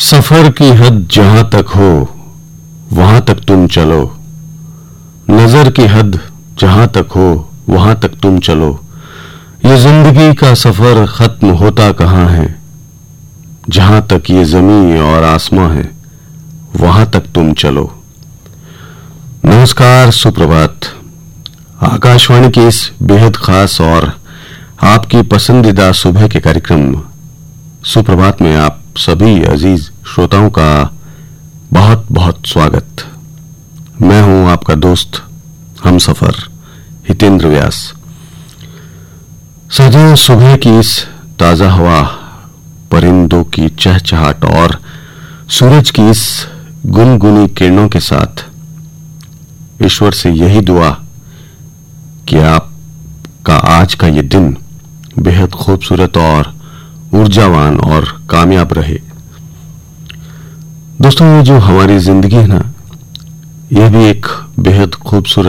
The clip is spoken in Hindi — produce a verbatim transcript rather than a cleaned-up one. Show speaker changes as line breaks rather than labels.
सफर की हद जहां तक हो वहां तक तुम चलो, नजर की हद जहां तक हो वहां तक तुम चलो। ये जिंदगी का सफर खत्म होता कहां है, जहां तक ये जमीन और आसमां है वहां तक तुम चलो। नमस्कार, सुप्रभात। आकाशवाणी के इस बेहद खास और आपकी पसंदीदा सुबह के कार्यक्रम सुप्रभात में आप सभी अजीज श्रोताओं का बहुत बहुत स्वागत। मैं हूं आपका दोस्त हमसफर हितेंद्र व्यास। सदैव सुबह की इस ताजा हवा, परिंदों की चहचहाट और सूरज की इस गुनगुनी किरणों के साथ ईश्वर से यही दुआ कि आपका आज का ये दिन बेहद खूबसूरत और ऊर्जावान और कामयाब रहे। दोस्तों, ये जो हमारी जिंदगी है ना, यह भी एक बेहद खूबसूरत